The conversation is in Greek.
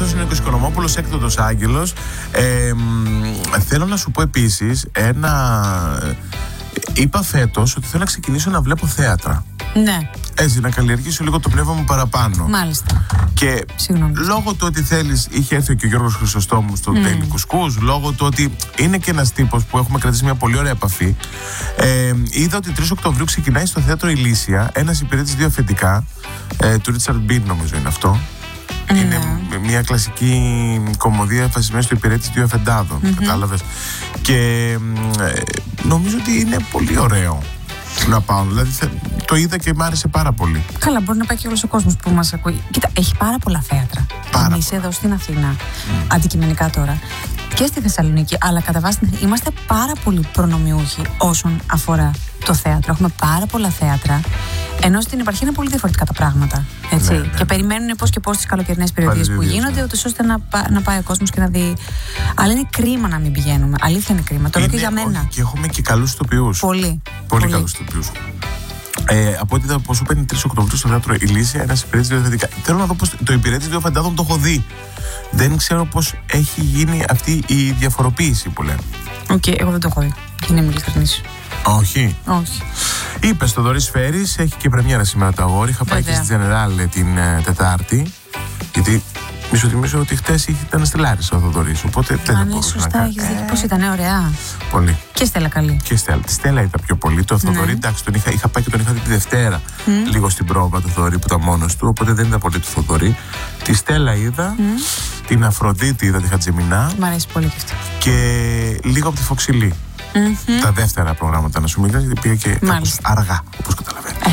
Αυτός είναι ο Οικονομόπουλος, έκτοτος άγγελος. Θέλω να σου πω επίσης είπα φέτος ότι θέλω να ξεκινήσω να βλέπω θέατρα. Ναι. Έτσι, να καλλιεργήσω λίγο το πνεύμα μου παραπάνω. Μάλιστα. Και λόγω του ότι θέλεις, είχε έρθει και ο Γιώργος Χρυσοστόμου στο Daily Κουσκούς, λόγω του ότι είναι και ένας τύπος που έχουμε κρατήσει μια πολύ ωραία επαφή, είδα ότι 3 Οκτωβρίου ξεκινάει στο θέατρο Ηλίσια ένας υπηρέτης 2 αφεντικά, του Ρίτσαρντ Μπιν νομίζω είναι αυτό. Είναι μια κλασική κομμωδία βασισμένη στο υπηρέτης 2 αφεντάδων, κατάλαβες. Και νομίζω ότι είναι πολύ ωραίο να πάω. Δηλαδή το είδα και μ' άρεσε πάρα πολύ. Καλά, μπορεί να πάει και όλος ο κόσμος που μας ακούει. Κοίτα, έχει πάρα πολλά θέατρα. Εμείς εδώ στην Αθήνα, αντικειμενικά τώρα, και στη Θεσσαλονίκη, αλλά κατά βάση είμαστε πάρα πολύ προνομιούχοι όσον αφορά το θέατρο. Έχουμε πάρα πολλά θέατρα. Ενώ στην επαρχία είναι πολύ διαφορετικά τα πράγματα. Έτσι. Ναι. Και περιμένουν πώς και πώς τις καλοκαιρινές περιοδίες που γίνονται, ούτως ώστε να πάει ο κόσμος και να δει. Αλλά είναι κρίμα να μην πηγαίνουμε. Αλήθεια είναι κρίμα. Το λέω και για μένα. Και έχουμε και καλούς ηθοποιούς. Πολύ καλούς ηθοποιούς. Από ό,τι είδα, πως σου παίρνει 3 Οκτωβρίου στο θέατρο Ηλίσια ένας υπηρέτης 2 αφεντικά. Θέλω να δω πως το υπηρέτης 2 αφεντάδων το έχω δει. Δεν ξέρω πως έχει γίνει αυτή η διαφοροποίηση που λένε. Εγώ δεν το έχω δει. Είναι ειλικρινής. Όχι. Όχι. Είπε στο Δωρής Φέρης, έχει και πρεμιέρα σήμερα το αγόρι. Είχα πάει και στη General την Τετάρτη. Γιατί μη σου θυμίσω ότι χτες ήταν στη Λάρισα ο Θοδωρής. Οπότε δεν θα μπορούσα να κάνω. Πώς ήταν, ωραία. Πολύ. Και Στέλλα καλή. Και Τη Στέλλα είδα πιο πολύ. Το Θοδωρή, εντάξει, είχα πάει και τον είχα δει τη Δευτέρα. Λίγο στην πρόβα το Θοδωρή που ήταν μόνος του. Οπότε δεν είδα πολύ το Θοδωρή. Τη Στέλλα είδα. Την Αφροδίτη είδα, τη Χατζημινά. Μ' αρέσει πολύ και αυτή. Και λίγο από τη Φοξιλή. Τα δεύτερα προγράμματα να σου μιλήσω, γιατί πήγα και αργά, όπως καταλαβαίνεις.